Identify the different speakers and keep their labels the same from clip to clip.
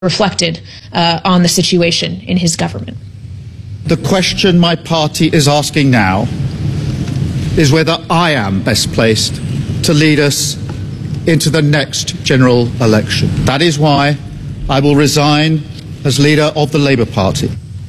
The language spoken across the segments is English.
Speaker 1: reflected on the situation in his government.
Speaker 2: The question my party is asking now is whether I am best placed to lead us into the next general election. That is why I will resign as leader of the Labour Party.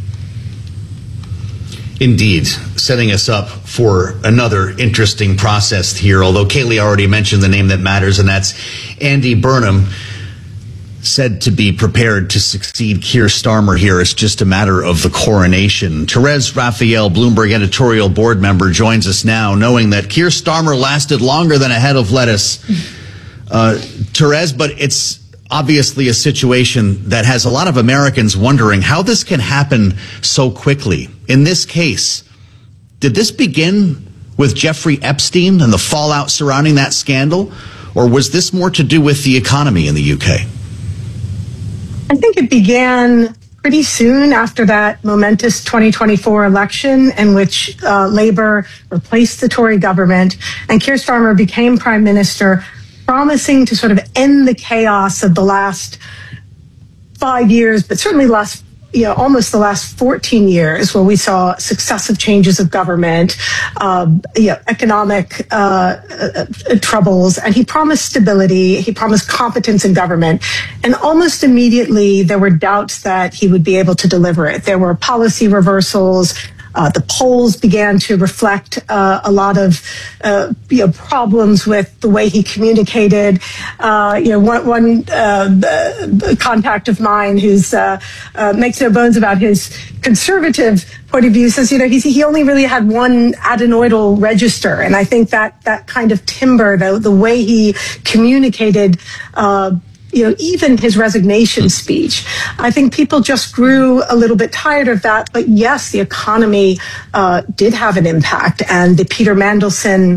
Speaker 3: Indeed, setting us up for another interesting process here, although Kayleigh already mentioned the name that matters, and that's Andy Burnham, said to be prepared to succeed Keir Starmer here. It's just a matter of the coronation. Therese Raphael, Bloomberg editorial board member, joins us now, knowing that Keir Starmer lasted longer than a head of lettuce. Therese, but it's obviously a situation that has a lot of Americans wondering how this can happen so quickly. In this case, did this begin with Jeffrey Epstein and the fallout surrounding that scandal, or was this more to do with the economy in the UK?
Speaker 4: I think it began pretty soon after that momentous 2024 election in which Labour replaced the Tory government and Keir Starmer became Prime Minister, promising to sort of end the chaos of the last 5 years, but certainly almost the last 14 years, where we saw successive changes of government, economic troubles, and he promised stability, he promised competence in government, and almost immediately there were doubts that he would be able to deliver it. There were policy reversals. The polls began to reflect a lot of problems with the way he communicated. One contact of mine who's makes no bones about his conservative point of view says, he only really had one adenoidal register, and I think that kind of timbre, the way he communicated. Even his resignation speech, I think people just grew a little bit tired of that. But yes, the economy did have an impact, and the Peter Mandelson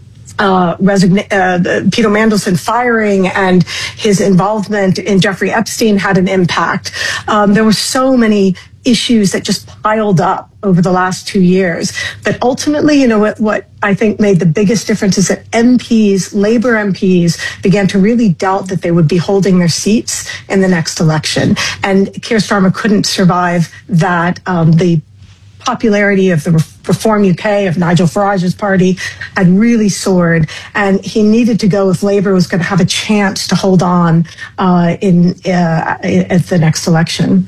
Speaker 4: firing and his involvement in Jeffrey Epstein had an impact. There were so many issues that just piled up over the last 2 years. But ultimately, what I think made the biggest difference is that Labour MPs, began to really doubt that they would be holding their seats in the next election. And Keir Starmer couldn't survive that. The popularity of the Reform UK, of Nigel Farage's party, had really soared, and he needed to go if Labour was going to have a chance to hold on at the next election.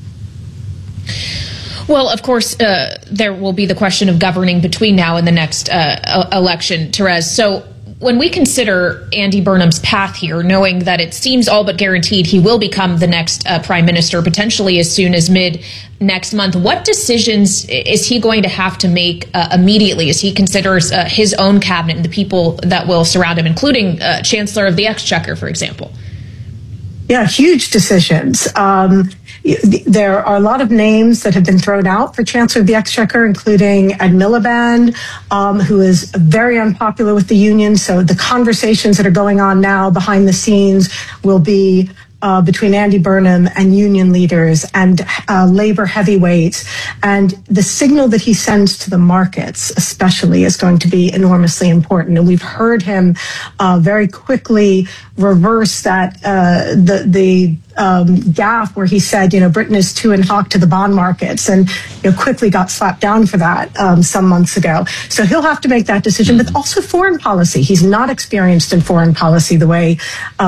Speaker 1: Well, of course, there will be the question of governing between now and the next election, Therese. So when we consider Andy Burnham's path here, knowing that it seems all but guaranteed he will become the next prime minister, potentially as soon as mid next month, what decisions is he going to have to make immediately as he considers his own cabinet and the people that will surround him, including Chancellor of the Exchequer, for example?
Speaker 4: Yeah, huge decisions. There are a lot of names that have been thrown out for Chancellor of the Exchequer, including Ed Miliband, who is very unpopular with the union. So the conversations that are going on now behind the scenes will be between Andy Burnham and union leaders and Labour heavyweights. And the signal that he sends to the markets, especially, is going to be enormously important. And we've heard him very quickly reverse that the gaffe where he said, Britain is too in hoc to the bond markets, and quickly got slapped down for that some months ago. So he'll have to make that decision, but also foreign policy. He's not experienced in foreign policy the way,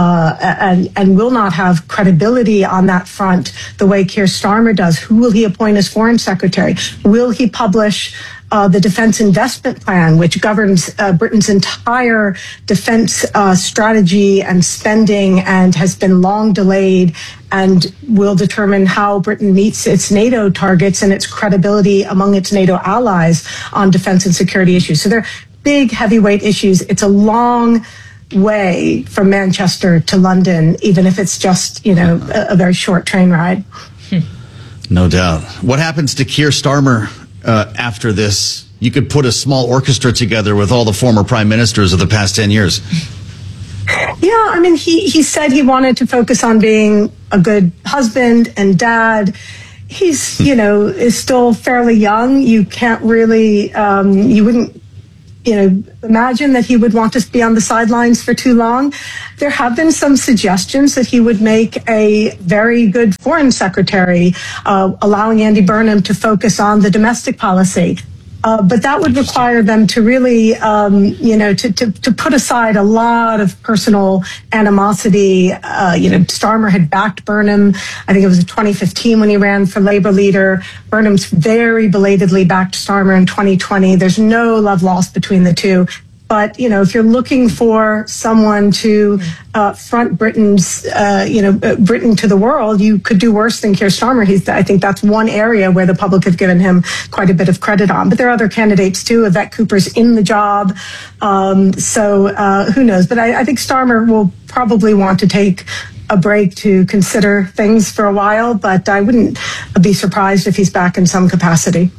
Speaker 4: and will not have credibility on that front the way Keir Starmer does. Who will he appoint as foreign secretary? Will he publish the defense investment plan, which governs Britain's entire defense strategy and spending, and has been long delayed, and will determine how Britain meets its NATO targets and its credibility among its NATO allies on defense and security issues. So they're big, heavyweight issues. It's a long way from Manchester to London, even if it's just, a very short train ride.
Speaker 3: No doubt. What happens to Keir Starmer after this? You could put a small orchestra together with all the former prime ministers of the past 10 years.
Speaker 4: Yeah, I mean, he said he wanted to focus on being a good husband and dad. He's, is still fairly young. You can't really, you wouldn't imagine that he would want to be on the sidelines for too long. There have been some suggestions that he would make a very good foreign secretary, allowing Andy Burnham to focus on the domestic policy. But that would require them to really, to put aside a lot of personal animosity. Starmer had backed Burnham. I think it was in 2015 when he ran for Labor leader. Burnham's very belatedly backed Starmer in 2020. There's no love lost between the two. But, if you're looking for someone to front Britain's, Britain to the world, you could do worse than Keir Starmer. I think that's one area where the public have given him quite a bit of credit on. But there are other candidates, too. Yvette Cooper's in the job. So who knows? But I think Starmer will probably want to take a break to consider things for a while. But I wouldn't be surprised if he's back in some capacity.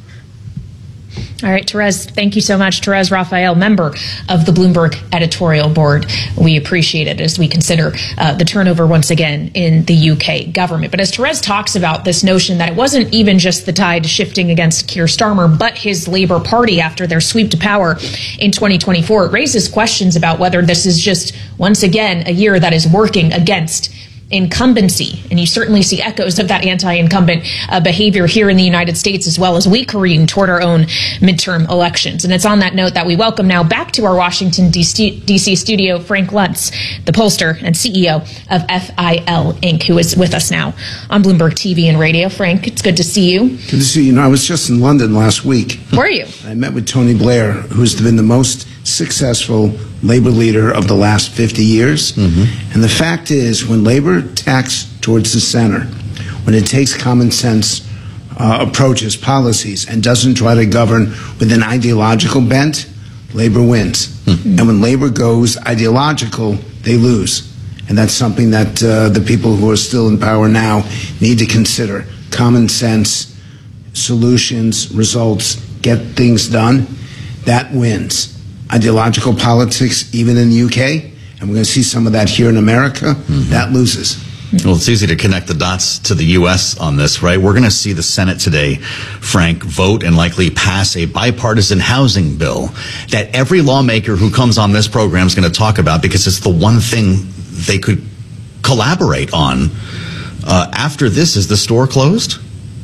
Speaker 1: All right, Therese, thank you so much. Therese Raphael, member of the Bloomberg editorial board. We appreciate it as we consider the turnover once again in the UK government. But as Therese talks about this notion that it wasn't even just the tide shifting against Keir Starmer, but his Labour Party after their sweep to power in 2024, it raises questions about whether this is just, once again, a year that is working against incumbency. And you certainly see echoes of that anti-incumbent behavior here in the United States, as well as we careen toward our own midterm elections. And it's on that note that we welcome now back to our Washington, D.C. studio, Frank Luntz, the pollster and CEO of FIL Inc., who is with us now on Bloomberg TV and radio. Frank, it's good to see you.
Speaker 5: Good to see you. I was just in London last week.
Speaker 1: Were you?
Speaker 5: I met with Tony Blair, who's been the most successful Labor leader of the last 50 years. Mm-hmm. And the fact is, when Labor tacks towards the center, when it takes common sense approaches, policies, and doesn't try to govern with an ideological bent, Labor wins. Mm-hmm. And when Labor goes ideological, they lose. And that's something that the people who are still in power now need to consider. Common sense, solutions, results, get things done, that wins. Ideological politics, even in the UK, and we're going to see some of that here in America, that loses.
Speaker 3: Well, it's easy to connect the dots to the U.S. on this, right? We're going to see the Senate today, Frank, vote and likely pass a bipartisan housing bill that every lawmaker who comes on this program is going to talk about because it's the one thing they could collaborate on. After this, is the store closed?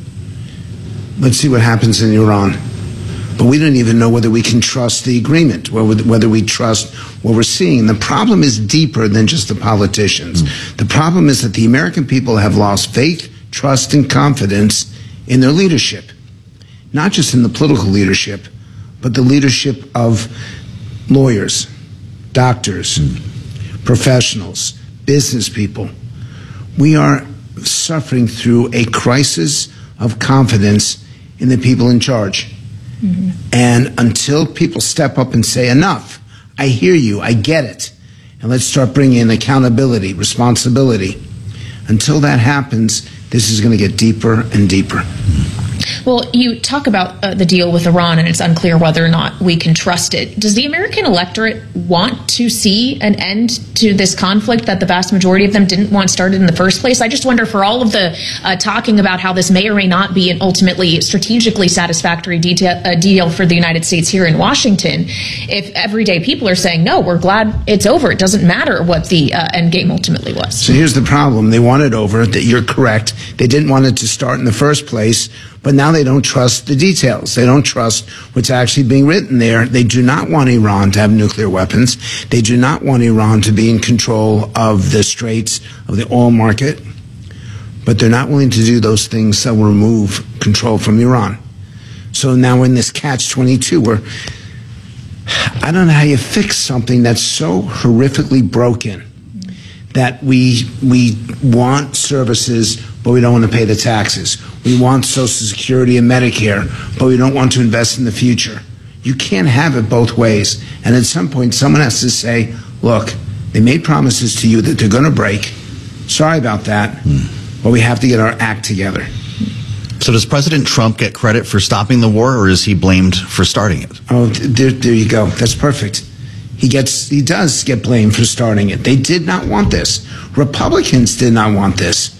Speaker 5: Let's see what happens in Iran. But we don't even know whether we can trust the agreement, whether we trust what we're seeing. The problem is deeper than just the politicians. The problem is that the American people have lost faith, trust, and confidence in their leadership. Not just in the political leadership, but the leadership of lawyers, doctors, professionals, business people. We are suffering through a crisis of confidence in the people in charge. Mm-hmm. And until people step up and say, enough, I hear you, I get it, and let's start bringing in accountability, responsibility, until that happens, this is going to get deeper and deeper.
Speaker 1: Well, you talk about the deal with Iran, and it's unclear whether or not we can trust it. Does the American electorate want to see an end to this conflict that the vast majority of them didn't want started in the first place? I just wonder, for all of the talking about how this may or may not be an ultimately strategically satisfactory deal for the United States here in Washington, if everyday people are saying, no, we're glad it's over. It doesn't matter what the end game ultimately was.
Speaker 5: So here's the problem. They want it over. That you're correct. They didn't want it to start in the first place. But now they don't trust the details. They don't trust what's actually being written there. They do not want Iran to have nuclear weapons. They do not want Iran to be in control of the straits of the oil market. But they're not willing to do those things that will remove control from Iran. So now we're in this catch-22 where I don't know how you fix something that's so horrifically broken that we want services, but we don't want to pay the taxes. We want Social Security and Medicare, but we don't want to invest in the future. You can't have it both ways. And at some point, someone has to say, look, they made promises to you that they're going to break. Sorry about that, but we have to get our act together.
Speaker 3: So does President Trump get credit for stopping the war, or is he blamed for starting it?
Speaker 5: Oh, there you go. That's perfect. He does get blamed for starting it. They did not want this. Republicans did not want this.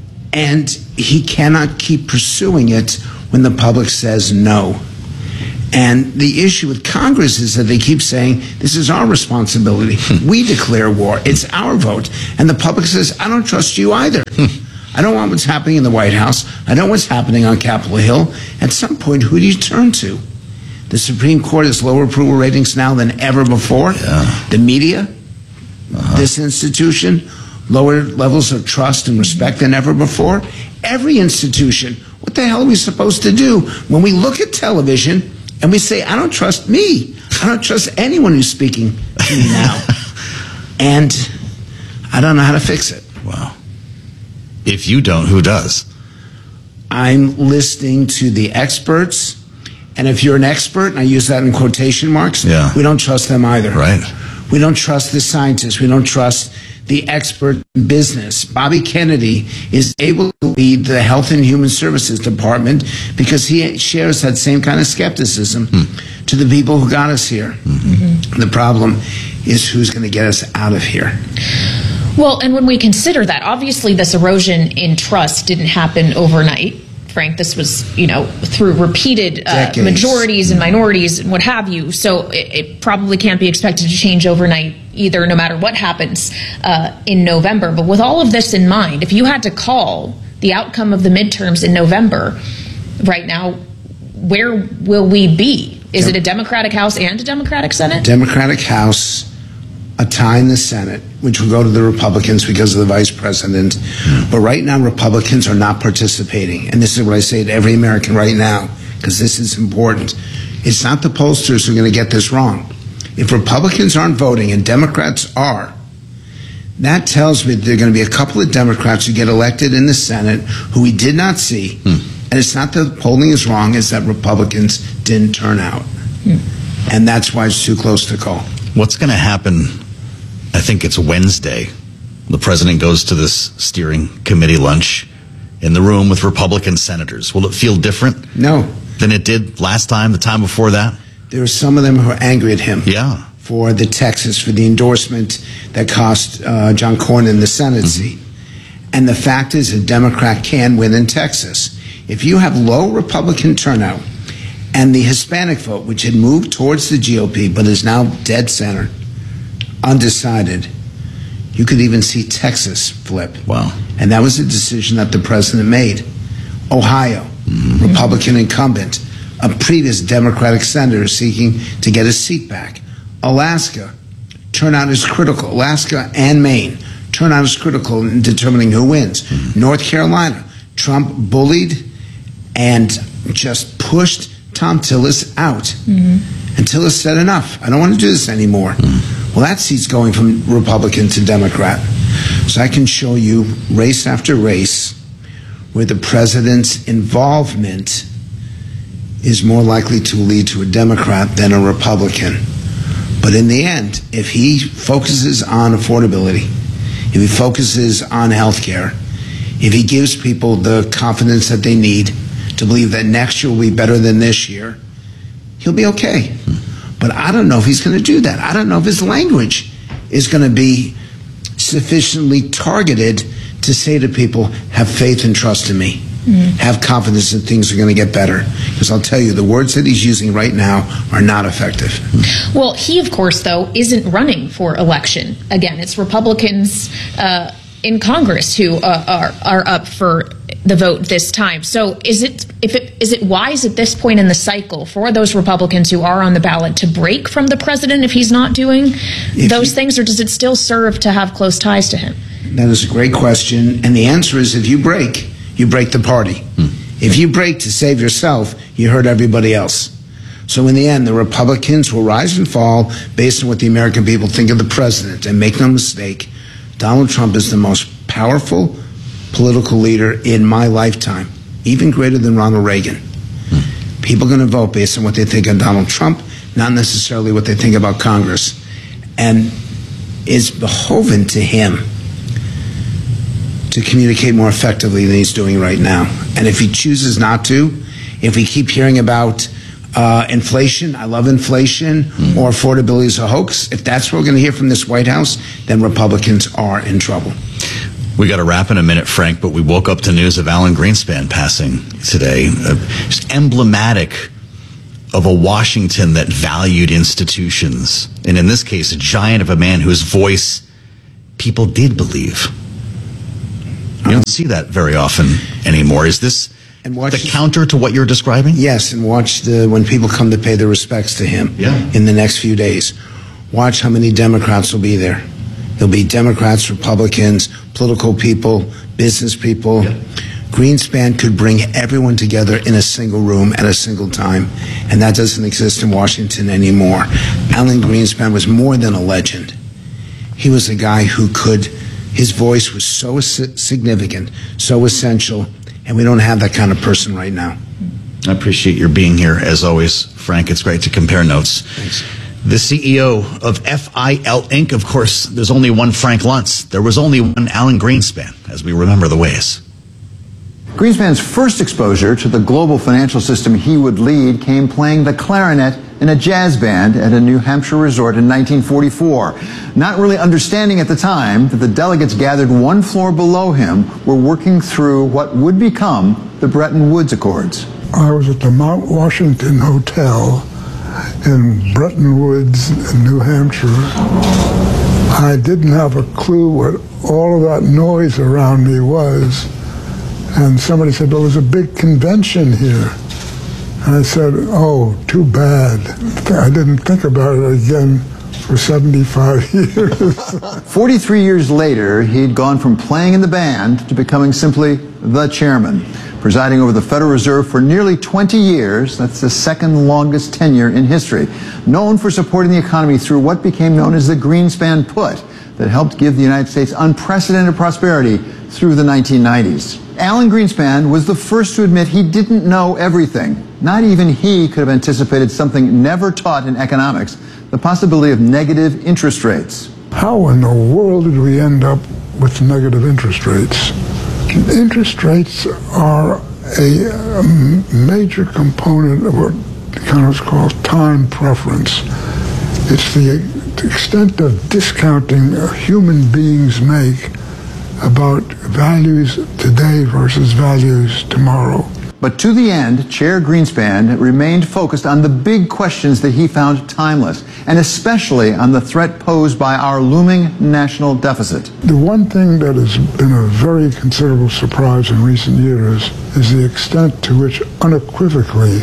Speaker 5: And he cannot keep pursuing it when the public says no. And the issue with Congress is that they keep saying, this is our responsibility. We declare war. It's our vote. And the public says, I don't trust you either. I don't want what's happening in the White House. I know what's happening on Capitol Hill. At some point, who do you turn to? The Supreme Court has lower approval ratings now than ever before.
Speaker 3: Yeah.
Speaker 5: The media, this institution, lower levels of trust and respect than ever before. Every institution. What the hell are we supposed to do when we look at television and we say, I don't trust me. I don't trust anyone who's speaking to me now. And I don't know how to fix it.
Speaker 3: Wow. If you don't, who does?
Speaker 5: I'm listening to the experts. And if you're an expert, and I use that in quotation marks, we don't trust them either.
Speaker 3: Right.
Speaker 5: We don't trust the scientists. We don't trust the expert in business. Bobby Kennedy is able to lead the Health and Human Services Department because he shares that same kind of skepticism to the people who got us here. The problem is who's going to get us out of here.
Speaker 1: Well, and when we consider that, obviously this erosion in trust didn't happen overnight. Frank, this was, through repeated majorities and minorities and what have you. So it probably can't be expected to change overnight either, no matter what happens in November. But with all of this in mind, if you had to call the outcome of the midterms in November right now, where will we be? Is it a Democratic House and a Democratic Senate?
Speaker 5: Democratic House, a tie in the Senate, which will go to the Republicans because of the vice president. But right now, Republicans are not participating. And this is what I say to every American right now, because this is important. It's not the pollsters who are going to get this wrong. If Republicans aren't voting and Democrats are, that tells me that there are going to be a couple of Democrats who get elected in the Senate who we did not see. And it's not that the polling is wrong, it's that Republicans didn't turn out. And that's why it's too close to call.
Speaker 3: What's going to happen? I think it's Wednesday. The president goes to this steering committee lunch in the room with Republican senators. Will it feel different?
Speaker 5: No.
Speaker 3: Than it did last time, the time before that?
Speaker 5: There are some of them who are angry at him.
Speaker 3: Yeah.
Speaker 5: For the Texas, for the endorsement that cost John Cornyn the Senate seat. And the fact is, a Democrat can win in Texas. If you have low Republican turnout and the Hispanic vote, which had moved towards the GOP but is now dead center, undecided, you could even see Texas flip.
Speaker 3: Wow.
Speaker 5: And that was a decision that the president made. Ohio, Republican incumbent, a previous Democratic senator seeking to get his seat back. Alaska, turnout is critical. Alaska and Maine, turnout is critical in determining who wins. North Carolina, Trump bullied and just pushed Tom Tillis out. And Tillis said, enough. I don't want to do this anymore. Well, that seat's going from Republican to Democrat. So I can show you race after race where the president's involvement is more likely to lead to a Democrat than a Republican. But in the end, if he focuses on affordability, if he focuses on health care, if he gives people the confidence that they need to believe that next year will be better than this year, he'll be okay. But I don't know if he's going to do that. I don't know if his language is going to be sufficiently targeted to say to people, have faith and trust in me. Have confidence that things are going to get better. Because I'll tell you, the words that he's using right now are not effective.
Speaker 1: Well, he, of course, though, isn't running for election. Again, it's Republicans in Congress who are up for the vote this time. So is it wise at this point in the cycle for those Republicans who are on the ballot to break from the president if he's not doing those things, or does it still serve to have close ties to him?
Speaker 5: That is a great question. And the answer is, if you break the party. If you break to save yourself, you hurt everybody else. So in the end, the Republicans will rise and fall based on what the American people think of the president. And make no mistake, Donald Trump is the most powerful political leader in my lifetime, even greater than Ronald Reagan. People are going to vote based on what they think of Donald Trump, not necessarily what they think about Congress. And it's behoven to him to communicate more effectively than he's doing right now. And if he chooses not to, if we keep hearing about inflation, I love inflation, or affordability is a hoax, if that's what we're going to hear from this White House, then Republicans are in trouble.
Speaker 3: We got to wrap in a minute, Frank, but we woke up to news of Alan Greenspan passing today. Just emblematic of a Washington that valued institutions, and in this case, a giant of a man whose voice people did believe. You don't see that very often anymore. Is this the counter to what you're describing?
Speaker 5: Yes, and watch when people come to pay their respects to him in the next few days. Watch how many Democrats will be there. There'll be Democrats, Republicans, political people, business people. Yeah. Greenspan could bring everyone together in a single room at a single time, and that doesn't exist in Washington anymore. Alan Greenspan was more than a legend. He was a guy who his voice was so significant, so essential, and we don't have that kind of person right now.
Speaker 3: I appreciate your being here, as always, Frank. It's great to compare notes.
Speaker 5: Thanks.
Speaker 3: The CEO of FIL Inc., of course, there's only one Frank Luntz. There was only one Alan Greenspan, as we remember the ways.
Speaker 6: Greenspan's first exposure to the global financial system he would lead came playing the clarinet in a jazz band at a New Hampshire resort in 1944. Not really understanding at the time that the delegates gathered one floor below him were working through what would become the Bretton Woods Accords.
Speaker 7: I was at the Mount Washington Hotel in Bretton Woods, New Hampshire. I didn't have a clue what all of that noise around me was. And somebody said, well, there's a big convention here. And I said, oh, too bad. I didn't think about it again for 75 years.
Speaker 6: 43 years later, he'd gone from playing in the band to becoming simply the chairman, presiding over the Federal Reserve for nearly 20 years. That's the second longest tenure in history. Known for supporting the economy through what became known as the Greenspan Put, that helped give the United States unprecedented prosperity through the 1990s. Alan Greenspan was the first to admit he didn't know everything. Not even he could have anticipated something never taught in economics, the possibility of negative interest rates.
Speaker 7: How in the world did we end up with negative interest rates? Interest rates are a major component of what economists call time preference. It's the extent of discounting human beings make about values today versus values tomorrow.
Speaker 6: But to the end, Chair Greenspan remained focused on the big questions that he found timeless, and especially on the threat posed by our looming national deficit.
Speaker 7: The one thing that has been a very considerable surprise in recent years is the extent to which unequivocally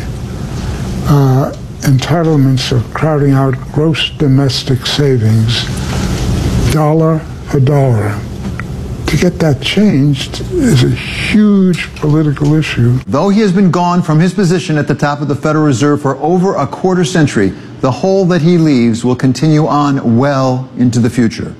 Speaker 7: entitlements are crowding out gross domestic savings dollar for dollar. To get that changed is a huge political issue.
Speaker 6: Though he has been gone from his position at the top of the Federal Reserve for over a quarter century, the hole that he leaves will continue on well into the future.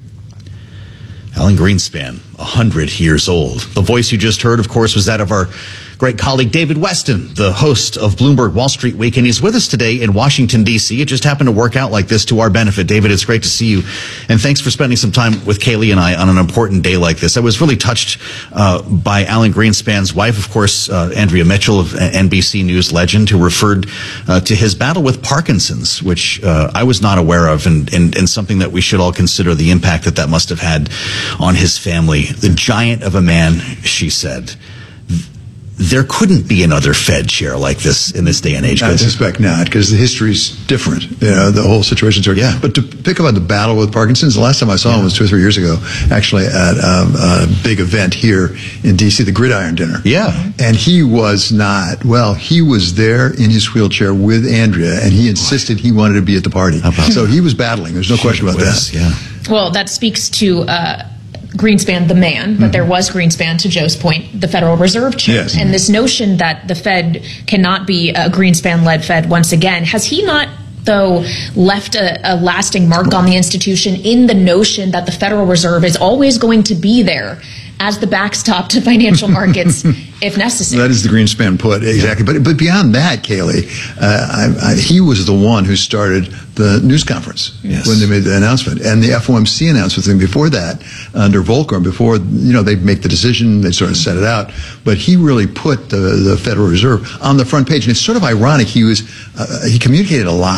Speaker 3: Alan Greenspan, 100 years old. The voice you just heard, of course, was that of our great colleague David Weston, the host of Bloomberg Wall Street Week, and he's with us today in Washington, D.C. It just happened to work out like this to our benefit. David, it's great to see you, and thanks for spending some time with Kaylee and I on an important day like this. I was really touched by Alan Greenspan's wife, of course, Andrea Mitchell of NBC News legend, who referred to his battle with Parkinson's, which I was not aware of, and something that we should all consider the impact that must have had on his family. The giant of a man, she said. There couldn't be another Fed chair like this in this day and age.
Speaker 8: I suspect not, because the history's different. You know, the whole situation's different.
Speaker 3: Yeah.
Speaker 8: But to pick up on the battle with Parkinson's, the last time I saw him was 2 or 3 years ago, actually at a big event here in D.C., the Gridiron Dinner.
Speaker 3: Yeah.
Speaker 8: And he was not, well, he was there in his wheelchair with Andrea, and he insisted he wanted to be at the party. So he was battling. There's no question about that.
Speaker 3: Yeah.
Speaker 1: Well, that speaks to Greenspan, the man, but there was Greenspan, to Joe's point, the Federal Reserve chair.
Speaker 8: Yes.
Speaker 1: And this notion that the Fed cannot be a Greenspan-led Fed once again, has he not, though, left a lasting mark on the institution in the notion that the Federal Reserve is always going to be there as the backstop to financial markets if necessary?
Speaker 8: That is the Greenspan put, exactly. But beyond that, Kaylee, he was the one who started the news conference when they made the announcement, and the FOMC announcement. And before that, under Volcker, before they make the decision, they sort of set it out. But he really put the Federal Reserve on the front page, and it's sort of ironic. He communicated a lot.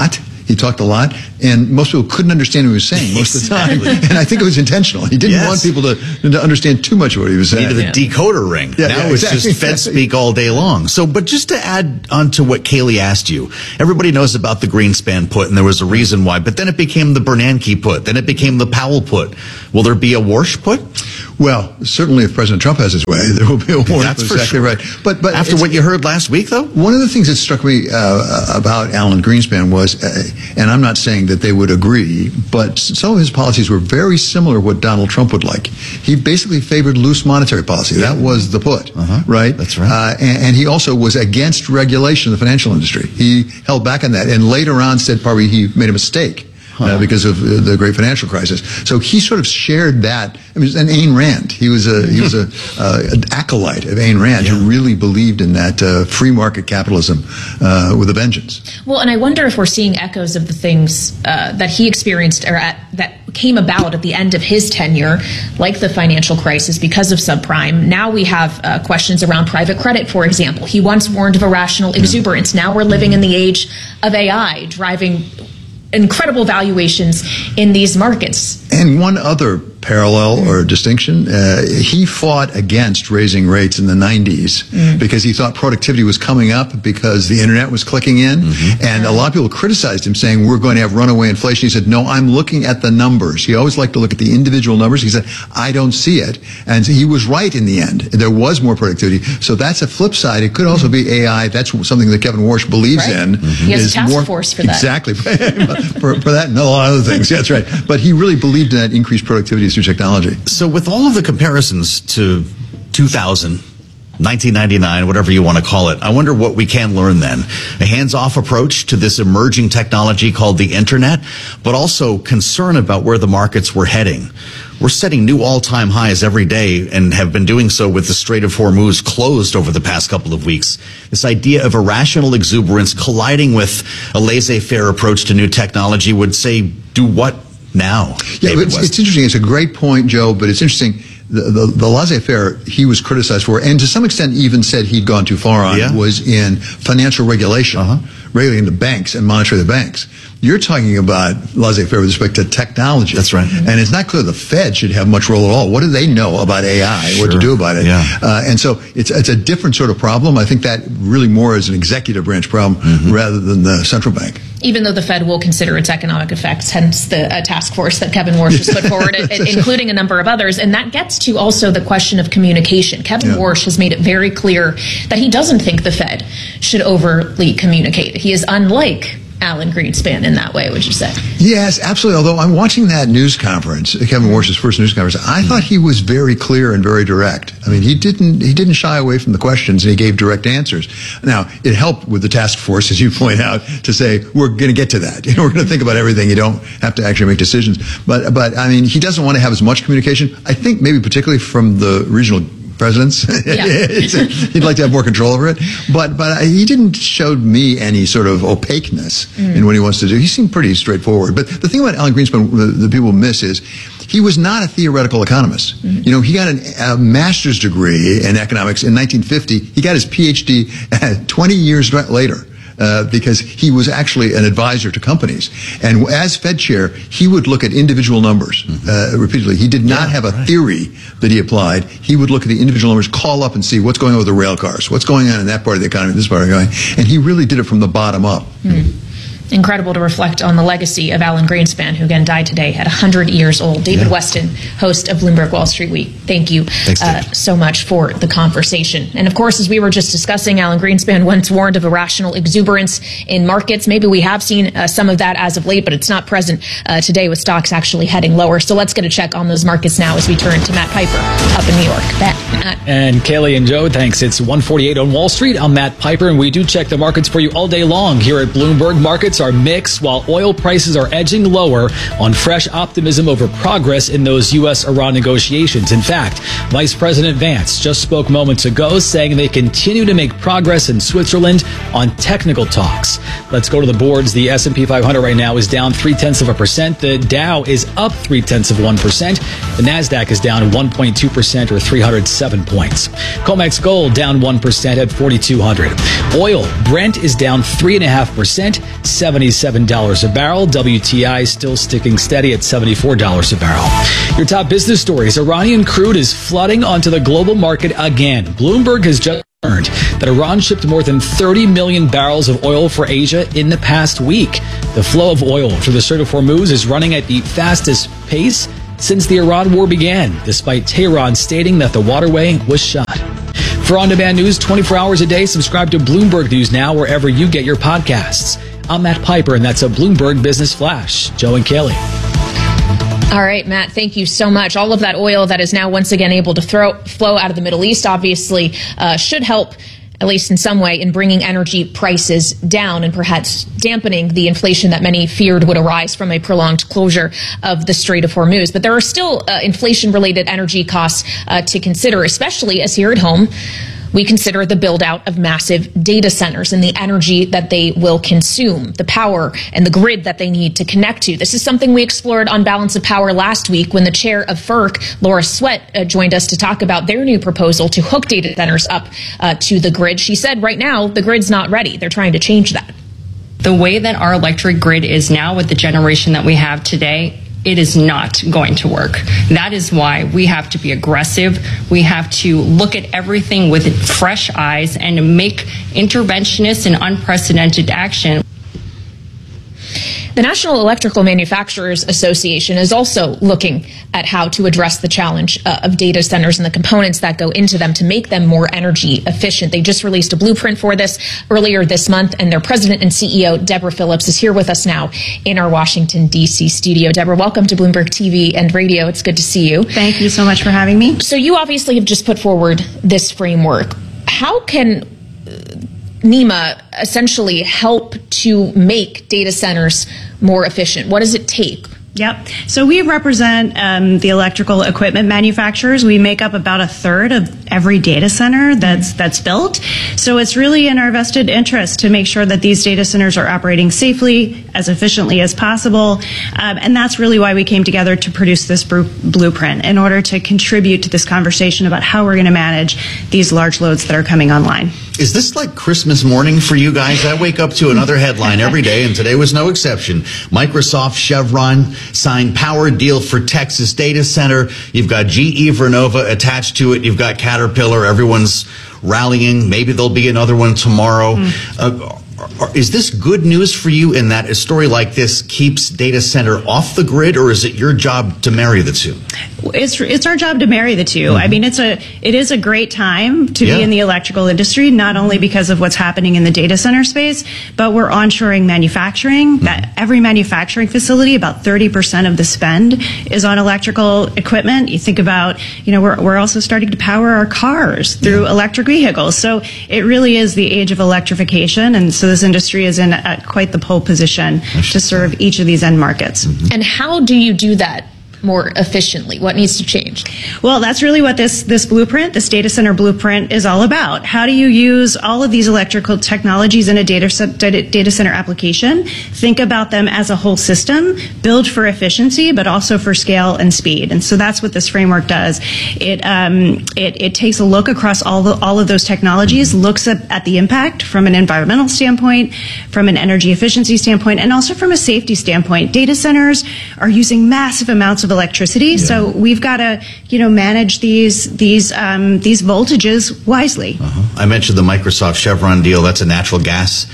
Speaker 8: He talked a lot, and most people couldn't understand what he was saying most of the time. And I think it was intentional. He didn't want people to understand too much of what he was saying.
Speaker 3: Needed a decoder ring. Now it's just Fed speak all day long. So, but just to add on to what Kayleigh asked you, everybody knows about the Greenspan put, and there was a reason why. But then it became the Bernanke put. Then it became the Powell put. Will there be a Warsh put?
Speaker 8: Well, certainly if President Trump has his way, there will be a Warsh.
Speaker 3: That's for
Speaker 8: exactly
Speaker 3: sure.
Speaker 8: Right. But
Speaker 3: after what you heard last week, though?
Speaker 8: One of the things that struck me about Alan Greenspan was, and I'm not saying that they would agree, but some of his policies were very similar to what Donald Trump would like. He basically favored loose monetary policy. That was the put, right?
Speaker 3: That's right.
Speaker 8: And he also was against regulation of the financial industry. He held back on that, and later on said probably he made a mistake. Because of the great financial crisis, so he sort of shared that. I mean, and Ayn Rand, he was an acolyte of Ayn Rand who really believed in that free market capitalism with a vengeance.
Speaker 1: Well, and I wonder if we're seeing echoes of the things that he experienced that came about at the end of his tenure, like the financial crisis because of subprime. Now we have questions around private credit, for example. He once warned of irrational exuberance. Now we're living in the age of AI, driving incredible valuations in these markets.
Speaker 8: And one other parallel or distinction, he fought against raising rates in the 90s because he thought productivity was coming up because the internet was clicking in. And a lot of people criticized him saying we're going to have runaway inflation. He said, no, I'm looking at the numbers. He always liked to look at the individual numbers. He said, I don't see it. And he was right in the end. There was more productivity. So that's a flip side. It could also be AI. That's something that Kevin Warsh believes in.
Speaker 1: He has a task force for that.
Speaker 8: Exactly. for that and a lot of other things. That's right. But he really believed in that increased productivity through technology.
Speaker 3: So with all of the comparisons to 2000, 1999, whatever you want to call it, I wonder what we can learn then. A hands-off approach to this emerging technology called the internet, but also concern about where the markets were heading. We're setting new all-time highs every day and have been doing so with the Strait of Hormuz closed over the past couple of weeks. This idea of irrational exuberance colliding with a laissez-faire approach to new technology would say, do what now?
Speaker 8: Yeah, it's interesting. It's a great point, Joe, but it's interesting. The laissez-faire he was criticized for, and to some extent even said he'd gone too far on, was in financial regulation, regulating the banks and monitoring the banks. You're talking about laissez-faire with respect to technology.
Speaker 3: That's right.
Speaker 8: And it's not clear the Fed should have much role at all. What do they know about AI? What to do about it? And so it's a different sort of problem. I think that really more is an executive branch problem rather than the central bank.
Speaker 1: Even though the Fed will consider its economic effects, hence the task force that Kevin Warsh has put forward, including a number of others. And that gets to also the question of communication. Kevin Warsh has made it very clear that he doesn't think the Fed should overly communicate. He is unlike Alan Greenspan in that way, would you say?
Speaker 8: Yes, absolutely. Although I'm watching that news conference, Kevin Warsh's first news conference, I thought he was very clear and very direct. I mean, he didn't shy away from the questions, and he gave direct answers. Now, it helped with the task force, as you point out, to say we're going to get to that. We're going to think about everything. You don't have to actually make decisions. But I mean, he doesn't want to have as much communication. I think maybe particularly from the regional presidents. He'd like to have more control over it. But he didn't show me any sort of opaqueness in what he wants to do. He seemed pretty straightforward. But the thing about Alan Greenspan that people miss is he was not a theoretical economist. You know, he got a master's degree in economics in 1950. He got his PhD 20 years later. Because he was actually an advisor to companies. And as Fed chair, he would look at individual numbers repeatedly. He did not have a theory that he applied. He would look at the individual numbers, call up and see what's going on with the rail cars, what's going on in that part of the economy, this part of the economy. And he really did it from the bottom up.
Speaker 1: Incredible to reflect on the legacy of Alan Greenspan, who again died today at 100 years old. David Weston, host of Bloomberg Wall Street Week. Thank you so much for the conversation. And of course, as we were just discussing, Alan Greenspan once warned of irrational exuberance in markets. Maybe we have seen some of that as of late, but it's not present today with stocks actually heading lower. So let's get a check on those markets now as we turn to Matt Piper up in New York. Matt.
Speaker 9: And Kayleigh and Joe, thanks. It's 1:48 on Wall Street. I'm Matt Piper, and we do check the markets for you all day long here at Bloomberg. Markets are mixed, while oil prices are edging lower on fresh optimism over progress in those U.S.-Iran negotiations. In fact, Vice President Vance just spoke moments ago saying they continue to make progress in Switzerland on technical talks. Let's go to the boards. The S&P 500 right now is down 0.3%. The Dow is up 0.3%. The NASDAQ is down 1.2% or 307 points. COMEX Gold down 1% at 4,200. Oil, Brent is down 3.5%, $77 a barrel. WTI still sticking steady at $74 a barrel. Your top business stories. Iranian crude is flooding onto the global market again. Bloomberg has just learned that Iran shipped more than 30 million barrels of oil for Asia in the past week. The flow of oil through the Strait of Hormuz is running at the fastest pace since the Iran war began, despite Tehran stating that the waterway was shut. For on-demand news 24 hours a day, subscribe to Bloomberg News Now wherever you get your podcasts. I'm Matt Piper, and that's a Bloomberg Business Flash. Joe and Kaylee.
Speaker 1: All right, Matt, thank you so much. All of that oil that is now once again able to flow out of the Middle East obviously should help, at least in some way, in bringing energy prices down and perhaps dampening the inflation that many feared would arise from a prolonged closure of the Strait of Hormuz. But there are still inflation-related energy costs to consider, especially as here at home we consider the build-out of massive data centers and the energy that they will consume, the power and the grid that they need to connect to. This is something we explored on Balance of Power last week when the chair of FERC, Laura Sweat, joined us to talk about their new proposal to hook data centers up to the grid. She said right now the grid's not ready. They're trying to change that.
Speaker 10: The way that our electric grid is now with the generation that we have today, it is not going to work. That is why we have to be aggressive. We have to look at everything with fresh eyes and make interventionist and unprecedented action.
Speaker 1: The National Electrical Manufacturers Association is also looking at how to address the challenge of data centers and the components that go into them to make them more energy efficient. They just released a blueprint for this earlier this month, and their president and CEO, Deborah Phillips, is here with us now in our Washington, D.C. studio. Deborah, welcome to Bloomberg TV and Radio. It's good to see you.
Speaker 11: Thank you so much for having me.
Speaker 1: So you obviously have just put forward this framework. How can NEMA essentially help to make data centers more efficient? What does it take?
Speaker 11: Yep. So we represent the electrical equipment manufacturers. We make up about a third of every data center that's built. So it's really in our vested interest to make sure that these data centers are operating safely, as efficiently as possible. And that's really why we came together to produce this blueprint, in order to contribute to this conversation about how we're going to manage these large loads that are coming online.
Speaker 3: Is this like Christmas morning for you guys? I wake up to another headline every day, and today was no exception. Microsoft, Chevron signed power deal for Texas data center. You've got GE Vernova attached to it. You've got Caterpillar. Everyone's rallying. Maybe there'll be another one tomorrow. Is this good news for you in that a story like this keeps data center off the grid, or is it your job to marry the two?
Speaker 11: It's our job to marry the two. I mean, it is a great time to be in the electrical industry, not only because of what's happening in the data center space, but we're onshoring manufacturing. That every manufacturing facility, about 30% of the spend is on electrical equipment. You think about, we're also starting to power our cars through electric vehicles. So it really is the age of electrification, and so this industry is in quite the pole position to serve each of these end markets.
Speaker 1: And how do you do that more efficiently? What needs to change?
Speaker 11: Well, that's really what this blueprint, this data center blueprint, is all about. How do you use all of these electrical technologies in a data center application? Think about them as a whole system, build for efficiency, but also for scale and speed. And so that's what this framework does. It takes a look across all of those technologies, looks at the impact from an environmental standpoint, from an energy efficiency standpoint, and also from a safety standpoint. Data centers are using massive amounts of electricity, so we've got to, manage these voltages wisely.
Speaker 3: I mentioned the Microsoft Chevron deal. That's a natural gas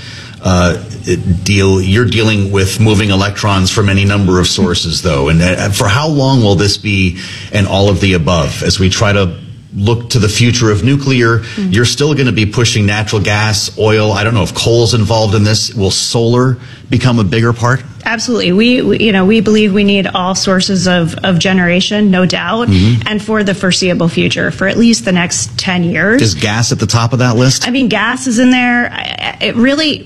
Speaker 3: deal. You're dealing with moving electrons from any number of sources, though. And for how long will this be an all of the above as we try to look to the future of nuclear? You're still going to be pushing natural gas, oil. I don't know if coal's involved in this. Will solar become a bigger part?
Speaker 11: Absolutely. We believe we need all sources of generation, no doubt, and for the foreseeable future, for at least the next 10 years.
Speaker 3: Is gas at the top of that list?
Speaker 11: I mean, gas is in there. It really,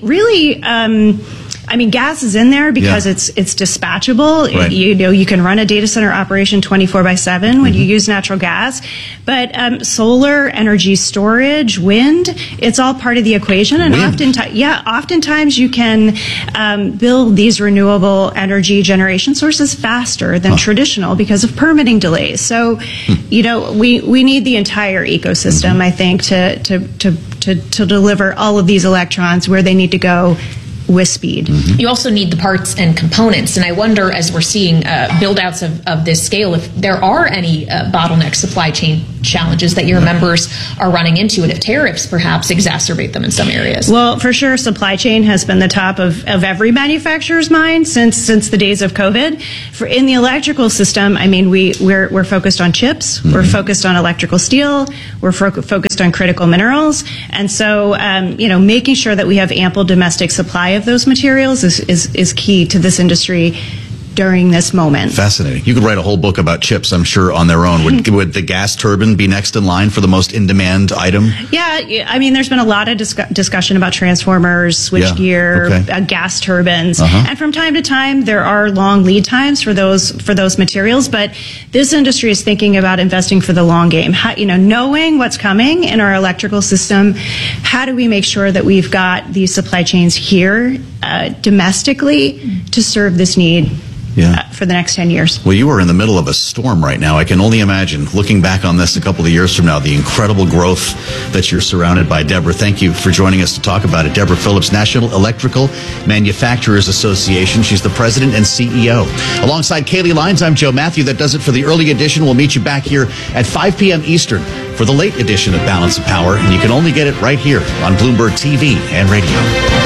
Speaker 11: gas is in there because it's dispatchable. Right. You can run a data center operation 24/7 when you use natural gas. But solar, energy storage, wind, it's all part of the equation. And oftentimes you can build these renewable energy generation sources faster than traditional because of permitting delays. So, we need the entire ecosystem, I think, to deliver all of these electrons where they need to go with speed.
Speaker 1: You also need the parts and components. And I wonder, as we're seeing build outs of this scale, if there are any bottleneck supply chain challenges that your members are running into, and if tariffs perhaps exacerbate them in some areas.
Speaker 11: Well, for sure, supply chain has been the top of every manufacturer's mind since the days of COVID. In the electrical system, I mean, we're focused on chips, we're focused on electrical steel, we're focused on critical minerals, and so making sure that we have ample domestic supply of those materials is key to this industry during this moment.
Speaker 3: Fascinating. You could write a whole book about chips, I'm sure, on their own. Would the gas turbine be next in line for the most in-demand item?
Speaker 11: Yeah, I mean, there's been a lot of discussion about transformers, switchgear, gas turbines, and from time to time there are long lead times for those materials. But this industry is thinking about investing for the long game. Knowing what's coming in our electrical system, how do we make sure that we've got these supply chains here domestically to serve this need? For the next 10 years.
Speaker 3: Well, you are in the middle of a storm right now. I can only imagine, looking back on this a couple of years from now, the incredible growth that you're surrounded by. Deborah, thank you for joining us to talk about it. Deborah Phillips, National Electrical Manufacturers Association. She's the president and CEO. Alongside Kaylee Lyons, I'm Joe Matthew. That does it for the early edition. We'll meet you back here at 5 p.m. Eastern for the late edition of Balance of Power. And you can only get it right here on Bloomberg TV and radio.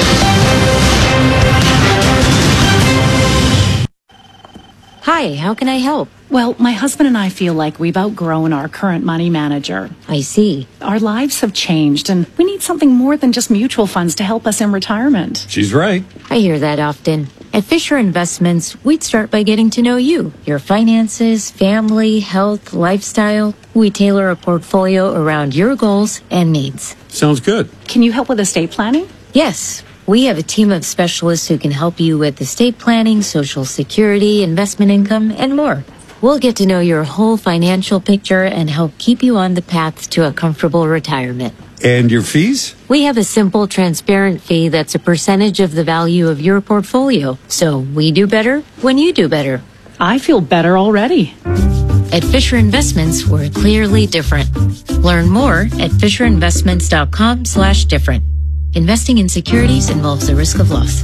Speaker 12: Hi, how can I help?
Speaker 13: Well, my husband and I feel like we've outgrown our current money manager.
Speaker 12: I see.
Speaker 13: Our lives have changed, and we need something more than just mutual funds to help us in retirement.
Speaker 14: She's right.
Speaker 12: I hear that often. At Fisher Investments, we'd start by getting to know you, your finances, family, health, lifestyle. We tailor a portfolio around your goals and needs.
Speaker 14: Sounds good.
Speaker 13: Can you help with estate planning?
Speaker 12: Yes. We have a team of specialists who can help you with estate planning, Social Security, investment income, and more. We'll get to know your whole financial picture and help keep you on the path to a comfortable retirement.
Speaker 14: And your fees?
Speaker 12: We have a simple, transparent fee that's a percentage of the value of your portfolio. So we do better when you do better.
Speaker 13: I feel better already.
Speaker 12: At Fisher Investments, we're clearly different. Learn more at fisherinvestments.com/different. Investing in securities involves the risk of loss.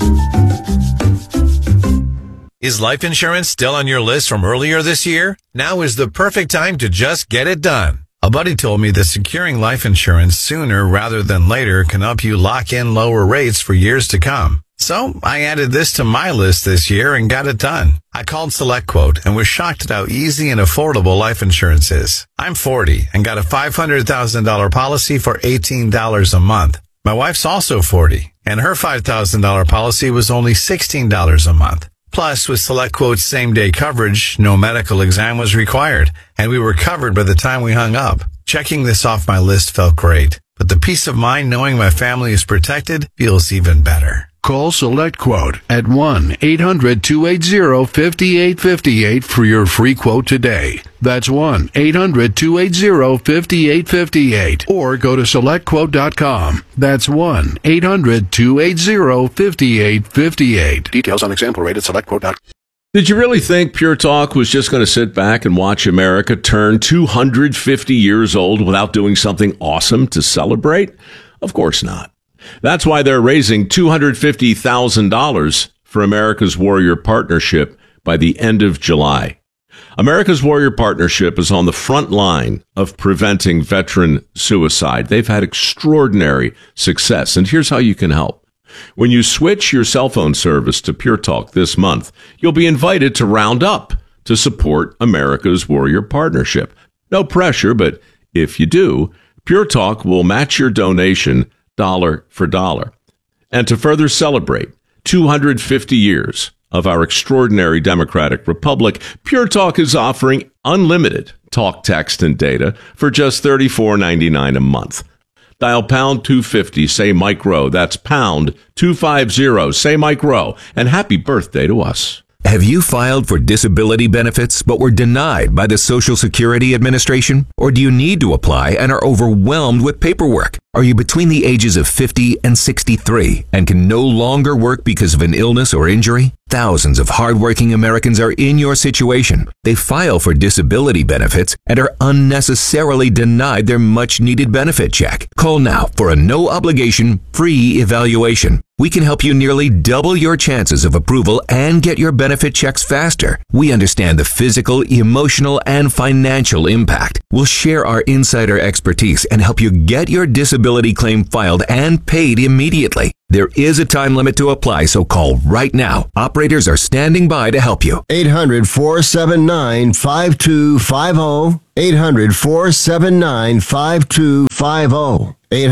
Speaker 15: Is life insurance still on your list from earlier this year? Now is the perfect time to just get it done. A buddy told me that securing life insurance sooner rather than later can help you lock in lower rates for years to come. So I added this to my list this year and got it done. I called SelectQuote and was shocked at how easy and affordable life insurance is. I'm 40 and got a $500,000 policy for $18 a month. My wife's also 40, and her $5,000 policy was only $16 a month. Plus, with SelectQuote's same-day coverage, no medical exam was required, and we were covered by the time we hung up. Checking this off my list felt great, but the peace of mind knowing my family is protected feels even better.
Speaker 16: Call SelectQuote at 1-800-280-5858 for your free quote today. That's 1-800-280-5858. Or go to SelectQuote.com. That's 1-800-280-5858. Details on example rate at SelectQuote.com.
Speaker 14: Did you really think Pure Talk was just going to sit back and watch America turn 250 years old without doing something awesome to celebrate? Of course not. That's why they're raising $250,000 for America's Warrior Partnership by the end of July. America's Warrior Partnership is on the front line of preventing veteran suicide. They've had extraordinary success, and here's how you can help. When you switch your cell phone service to Pure Talk this month, you'll be invited to round up to support America's Warrior Partnership. No pressure, but if you do, Pure Talk will match your donation dollar for dollar. And to further celebrate 250 years of our extraordinary democratic republic, Pure Talk is offering unlimited talk, text, and data for just $34.99 a month. Dial pound 250, say Mike Rowe. That's pound 250, say Mike Rowe. And happy birthday to us.
Speaker 17: Have you filed for disability benefits but were denied by the Social Security Administration? Or do you need to apply and are overwhelmed with paperwork? Are you between the ages of 50 and 63 and can no longer work because of an illness or injury? Thousands of hardworking Americans are in your situation. They file for disability benefits and are unnecessarily denied their much-needed benefit check. Call now for a no-obligation, free evaluation. We can help you nearly double your chances of approval and get your benefit checks faster. We understand the physical, emotional, and financial impact. We'll share our insider expertise and help you get your disability claim filed and paid immediately. There is a time limit to apply, so call right now. Operators are standing by to help you.
Speaker 18: 800-479-5250. 800-479-5250.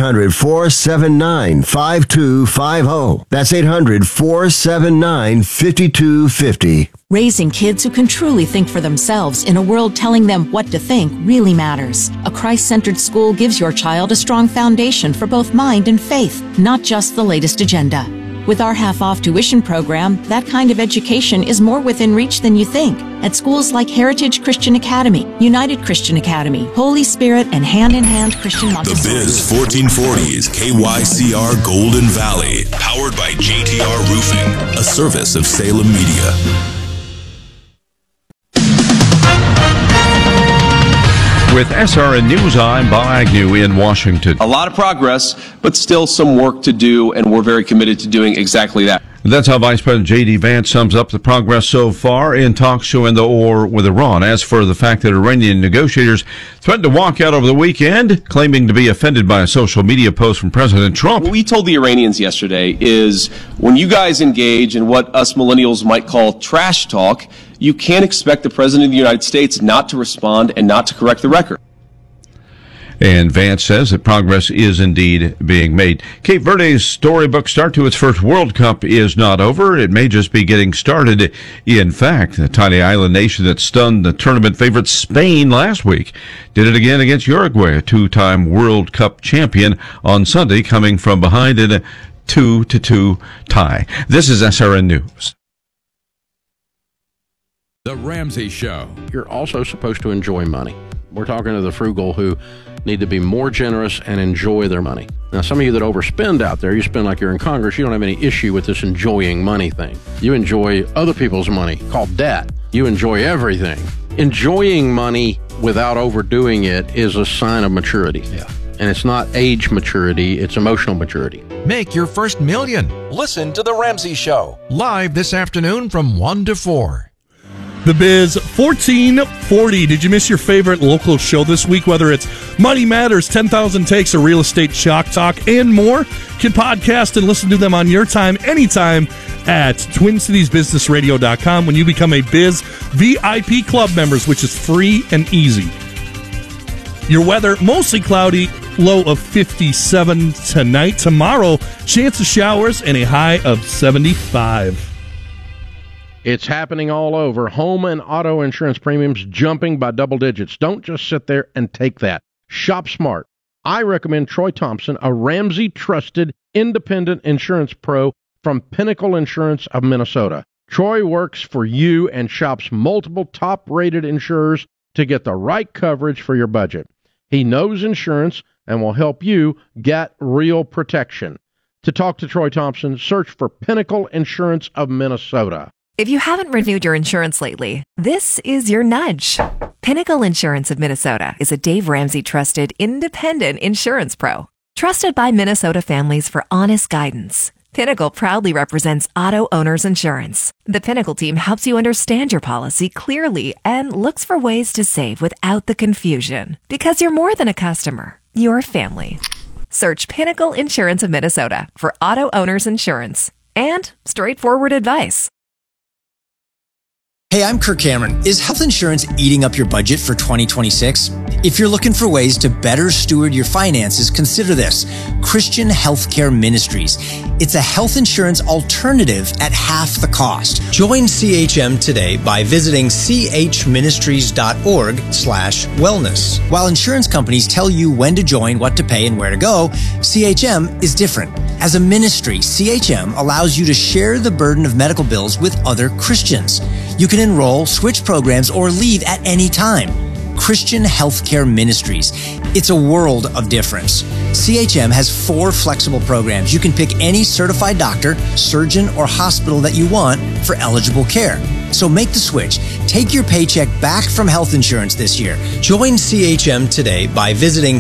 Speaker 18: 800-479-5250. That's 800-479-5250.
Speaker 13: Raising kids who can truly think for themselves in a world telling them what to think really matters. A Christ-centered school gives your child a strong foundation for both mind and faith, not just the latest agenda. With our half-off tuition program, that kind of education is more within reach than you think at schools like Heritage Christian Academy, United Christian Academy, Holy Spirit, and Hand in Hand Christian Montessori.
Speaker 19: The Biz 1440 is KYCR Golden Valley, powered by JTR Roofing, a service of Salem Media.
Speaker 20: With SRN News, I'm Bob Agnew in Washington.
Speaker 21: A lot of progress, but still some work to do, and we're very committed to doing exactly that.
Speaker 20: That's how Vice President J.D. Vance sums up the progress so far in talks to end the war with Iran. As for the fact that Iranian negotiators threatened to walk out over the weekend, claiming to be offended by a social media post from President Trump.
Speaker 21: What we told the Iranians yesterday is when you guys engage in what us millennials might call trash talk, you can't expect the President of the United States not to respond and not to correct the record.
Speaker 20: And Vance says that progress is indeed being made. Cape Verde's storybook start to its first World Cup is not over. It may just be getting started. In fact, the tiny island nation that stunned the tournament favorite Spain last week did it again against Uruguay, a two-time World Cup champion, on Sunday, coming from behind in a 2-2 tie. This is SRN News.
Speaker 22: The Ramsey Show. You're also supposed to enjoy money. We're talking to the frugal who need to be more generous and enjoy their money. Now, some of you that overspend out there, you spend like you're in Congress, you don't have any issue with this enjoying money thing. You enjoy other people's money, called debt. You enjoy everything. Enjoying money without overdoing it is a sign of maturity. Yeah. And it's not age maturity, it's emotional maturity.
Speaker 23: Make your first million. Listen to The Ramsey Show, live this afternoon from 1 to 4.
Speaker 24: The Biz 1440. Did you miss your favorite local show this week? Whether it's Money Matters, 10,000 Takes, or Real Estate Shock Talk, and more, you can podcast and listen to them on your time, anytime, at TwinCitiesBusinessRadio.com when you become a Biz VIP Club members, which is free and easy. Your weather, mostly cloudy, low of 57 tonight. Tomorrow, chance of showers and a high of 75.
Speaker 22: It's happening all over. Home and auto insurance premiums jumping by double digits. Don't just sit there and take that. Shop smart. I recommend Troy Thompson, a Ramsey trusted independent insurance pro from Pinnacle Insurance of Minnesota. Troy works for you and shops multiple top-rated insurers to get the right coverage for your budget. He knows insurance and will help you get real protection. To talk to Troy Thompson, search for Pinnacle Insurance of Minnesota.
Speaker 25: If you haven't renewed your insurance lately, this is your nudge. Pinnacle Insurance of Minnesota is a Dave Ramsey trusted independent insurance pro. Trusted by Minnesota families for honest guidance. Pinnacle proudly represents auto owners insurance. The Pinnacle team helps you understand your policy clearly and looks for ways to save without the confusion. Because you're more than a customer, you're family. Search Pinnacle Insurance of Minnesota for auto owners insurance and straightforward advice.
Speaker 26: Hey, I'm Kirk Cameron. Is health insurance eating up your budget for 2026? If you're looking for ways to better steward your finances, consider this: Christian Healthcare Ministries. It's a health insurance alternative at half the cost. Join CHM today by visiting chministries.org/wellness. While insurance companies tell you when to join, what to pay, and where to go, CHM is different. As a ministry, CHM allows you to share the burden of medical bills with other Christians. You can enroll, switch programs, or leave at any time. Christian Healthcare Ministries. It's a world of difference. CHM has 4 flexible programs. You can pick any certified doctor, surgeon, or hospital that you want for eligible care. So make the switch. take your paycheck back from health insurance this year. Join CHM today by visiting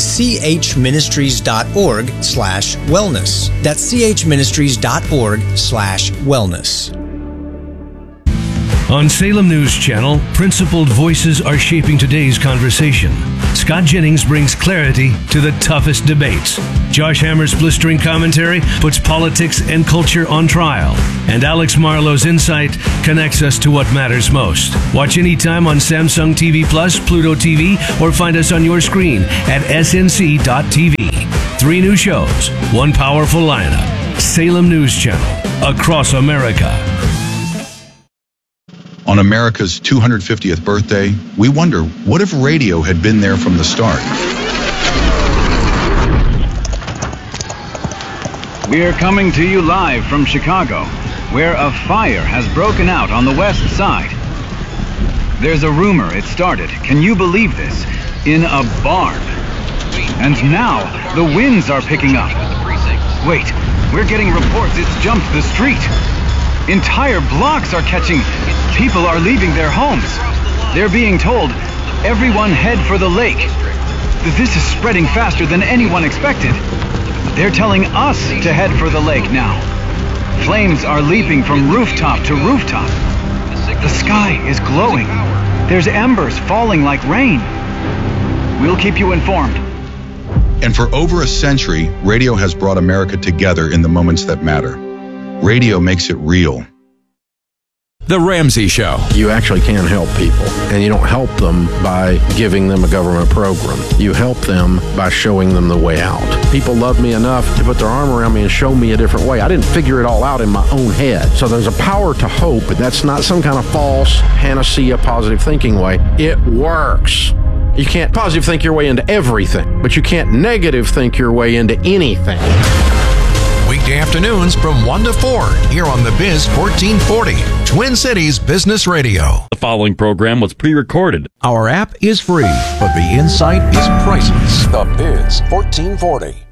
Speaker 26: chministries.org/wellness. That's chministries.org/wellness.
Speaker 2: On Salem News Channel, principled voices are shaping today's conversation. Scott Jennings brings clarity to the toughest debates. Josh Hammer's blistering commentary puts politics and culture on trial. And Alex Marlowe's insight connects us to what matters most. Watch anytime on Samsung TV Plus, Pluto TV, or find us on your screen at snc.tv. 3 new shows, 1 powerful lineup. Salem News Channel, across America.
Speaker 4: On America's 250th birthday, we wonder, what if radio had been there from the start?
Speaker 5: We are coming to you live from Chicago, where a fire has broken out on the west side. There's a rumor it started, can you believe this, in a barn. And now, the winds are picking up. Wait, we're getting reports it's jumped the street. Entire blocks are catching. People are leaving their homes. They're being told, everyone head for the lake. This is spreading faster than anyone expected. They're telling us to head for the lake now. Flames are leaping from rooftop to rooftop. The sky is glowing. There's embers falling like rain. We'll keep you informed.
Speaker 4: And for over a century, radio has brought America together in the moments that matter. Radio makes it real.
Speaker 23: The Ramsey Show.
Speaker 6: You actually can help people, and you don't help them by giving them a government program. You help them by showing them the way out. People love me enough to put their arm around me and show me a different way. I didn't figure it all out in my own head. So there's a power to hope, but that's not some kind of false panacea positive thinking way. It works. You can't positive think your way into everything, but you can't negative think your way into anything.
Speaker 23: Weekday afternoons from 1 to 4 here on the Biz 1440, Twin Cities Business Radio.
Speaker 7: The following program was pre-recorded.
Speaker 23: Our app is free, but the insight is priceless. The Biz 1440.